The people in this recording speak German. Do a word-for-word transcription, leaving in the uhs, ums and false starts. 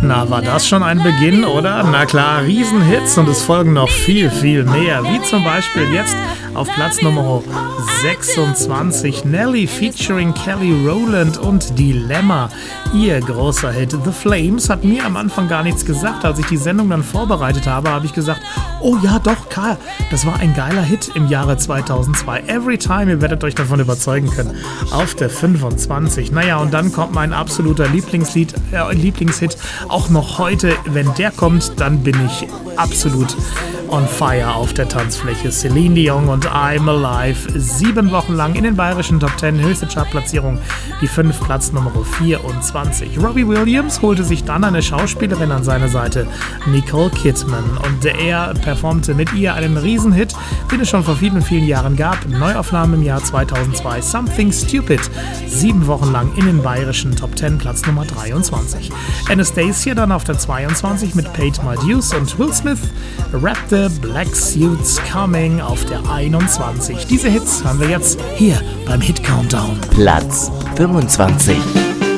Na, war das schon ein Beginn, oder? Na klar, Riesenhits und es folgen noch viel, viel mehr. Wie zum Beispiel jetzt auf Platz Nummer sechsundzwanzig Nelly featuring Kelly Rowland und Dilemma. Ihr großer Hit The Flames hat mir am Anfang gar nichts gesagt. Als ich die Sendung dann vorbereitet habe, habe ich gesagt, oh ja doch, Karl, das war ein geiler Hit im Jahre zweitausendzwei. Every Time, ihr werdet euch davon überzeugen können. Auf der fünfundzwanzig. Naja, und dann kommt mein absoluter Lieblingslied, äh, Lieblingshit. Auch noch heute, wenn der kommt, dann bin ich absolut on fire auf der Tanzfläche. Celine Dion und I'm Alive. Sieben Wochen lang in den bayerischen Top Ten, höchste Chartplatzierung, die fünf, Platz Nummer vierundzwanzig. Robbie Williams holte sich dann eine Schauspielerin an seine Seite, Nicole Kidman. Und er performte mit ihr einen Riesenhit, den es schon vor vielen, vielen Jahren gab. Neuaufnahme im Jahr zweitausendzwei, Something Stupid. Sieben Wochen lang in den bayerischen Top Ten, Platz Nummer dreiundzwanzig. Anastacia dann auf der zweiundzwanzig mit Paid My Dues und Will Smith, Rap the Black Suits Coming auf der einundzwanzig. Diese Hits haben wir jetzt hier beim Hit Countdown. Platz fünfundzwanzig.